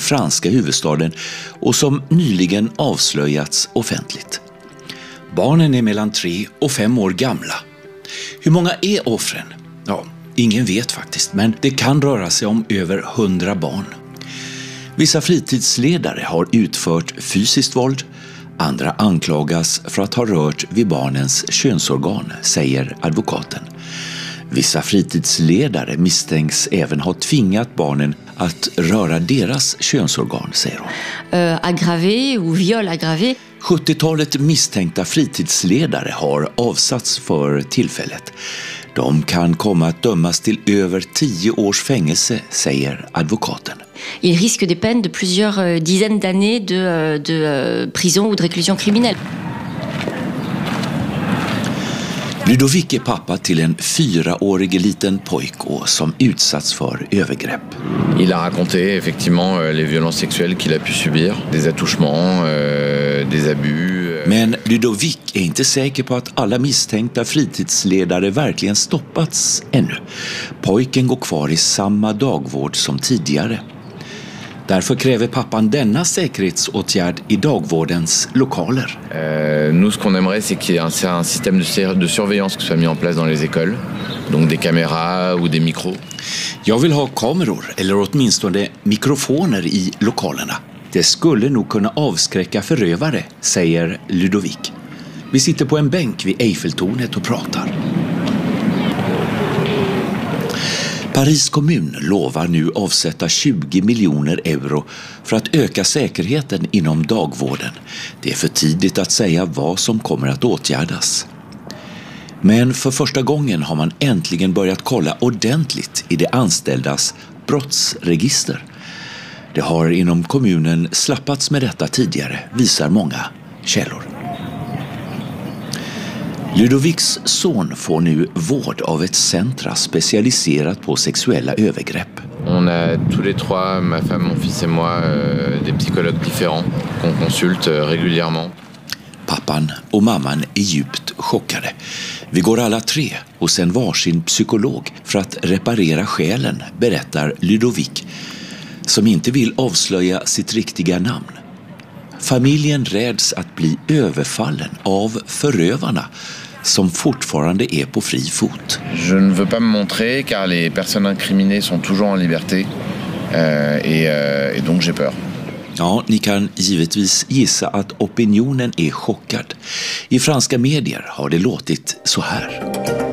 franska huvudstaden och som nyligen avslöjats offentligt. Barnen är mellan 3 och 5 år gamla. Hur många är offren? Ja, ingen vet faktiskt, men det kan röra sig om över 100 barn. Vissa fritidsledare har utfört fysiskt våld. Andra anklagas för att ha rört vid barnens könsorgan, säger advokaten. Vissa fritidsledare misstänks även ha tvingat barnen att röra deras könsorgan, säger hon. Aggravé ou viol aggravé. 70-talet misstänkta fritidsledare har avsatts för tillfället. De kan komma att dömas till över 10 års fängelse, säger advokaten. Il risque des peines de plusieurs dizaines d'années de prison ou de réclusion criminelle. Ludovic är pappa till en 4-årig liten pojke som utsatts för övergrepp. Il a raconté effectivement les violences sexuelles qu'il a pu subir, des attouchements, des abus. Men Ludovic är inte säker på att alla misstänkta fritidsledare verkligen stoppats ännu. Pojken går kvar i samma dagvård som tidigare. Därför kräver pappan denna säkerhetsåtgärd i dagvårdens lokaler. Nous, ce qu'on aimerait, c'est qu'il y ait un système de surveillance qui soit mis en place dans les écoles. Donc des caméras ou des micros. Jag vill ha kameror eller åtminstone mikrofoner i lokalerna. Det skulle nog kunna avskräcka förövare, säger Ludovic. Vi sitter på en bänk vid Eiffeltornet och pratar. Paris kommun lovar nu avsätta 20 miljoner euro för att öka säkerheten inom dagvården. Det är för tidigt att säga vad som kommer att åtgärdas. Men för första gången har man äntligen börjat kolla ordentligt i de anställdas brottsregister. Det har inom kommunen slappats med detta tidigare, visar många källor. Ludovics son får nu vård av ett centra specialiserat på sexuella övergrepp. On a tous les trois, ma femme, mon fils et moi, des psychologues différents qu'on consulte régulièrement. Pappan och mamman är djupt chockade. Vi går alla 3 hos en varsin psykolog för att reparera själen, berättar Ludovic, som inte vill avslöja sitt riktiga namn. Familjen räds att bli överfallen av förövarna som fortfarande är på fri fot. Je ne veux pas me montrer car les personnes incriminées sont toujours en liberté et donc j'ai peur. Ja, ni kan givetvis gissa att opinionen är chockad. I franska medier har det låtit så här.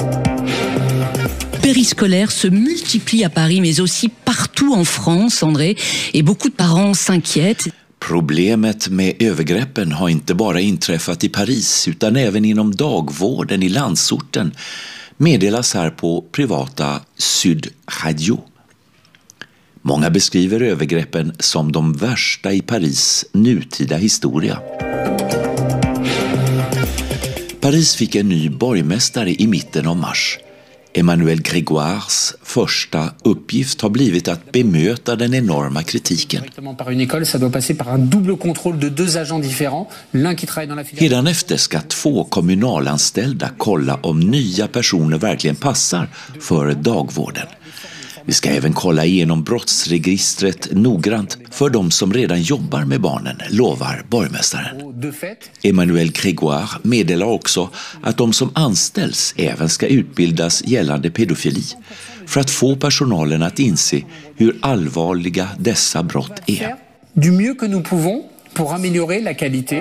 Périscolaire se multiplie à Paris mais aussi partout en France, André, et beaucoup de parents s'inquiètent. Problemet med övergreppen har inte bara inträffat i Paris utan även inom dagvården i landsorten, meddelas här på privata Sud Radio. Många beskriver övergreppen som de värsta i Paris nutida historia. Paris fick en ny borgmästare i mitten av mars. Emmanuel Grégoires första uppgift har blivit att bemöta den enorma kritiken. Hädanefter ska 2 kommunalanställda kolla om nya personer verkligen passar för dagvården. Vi ska även kolla igenom brottsregistret noggrant för de som redan jobbar med barnen, lovar borgmästaren. Emmanuel Grégoire meddelar också att de som anställs även ska utbildas gällande pedofili för att få personalen att inse hur allvarliga dessa brott är. Du mieux que nous pouvons pour améliorer la qualité.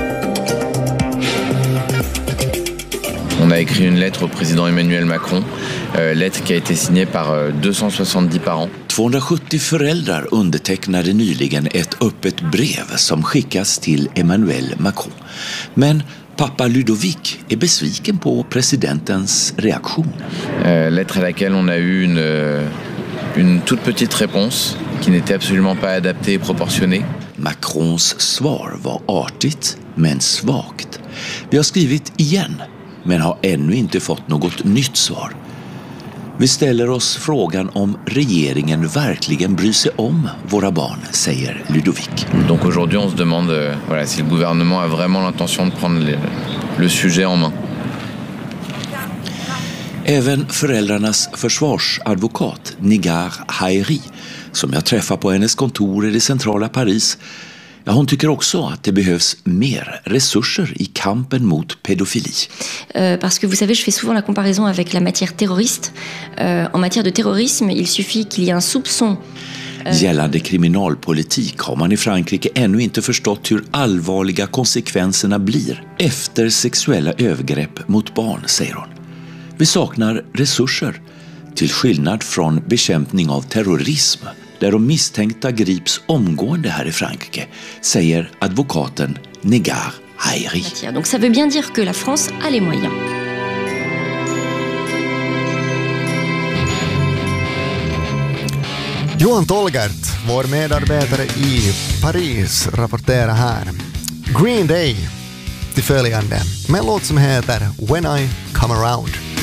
On a écrit une lettre au président Emmanuel Macron, lettre qui a été signée par 270 parents. 270 föräldrar undertecknade nyligen ett öppet brev som skickas till Emmanuel Macron. Men pappa Ludovic är besviken på presidentens reaktion. Lettre à laquelle on a eu une toute petite réponse qui n'était absolument pas adaptée et proportionnée. Macrons svar var artigt men svagt. Vi har skrivit igen men har ännu inte fått något nytt svar. Vi ställer oss frågan om regeringen verkligen bryr sig om våra barn, säger Ludovic. Donc aujourd'hui on se demande si le gouvernement a vraiment l'intention de prendre le sujet en main. Även föräldrarnas försvarsadvokat Nigar Haeri som jag träffar på hennes kontor i det centrala Paris. Ja, hon tycker också att det behövs mer resurser i kampen mot pédophilie. Parce que vous savez, je fais souvent la comparaison avec la matière terroriste. En matière de terrorisme, il suffit qu'il y ait un soupçon. Gällande kriminalpolitik har man i Frankrike ännu inte förstått hur allvarliga konsekvenserna blir efter sexuella övergrepp mot barn, säger hon. Vi saknar resurser, till skillnad från bekämpning av terrorism, där de misstänkta grips omgående här i Frankrike, säger advokaten Negar Hayri. Donc ça veut bien dire que la France a les moyens. Johan Tolgert, vår medarbetare i Paris, rapporterar här. Green Day till följande med en låt som heter When I Come Around.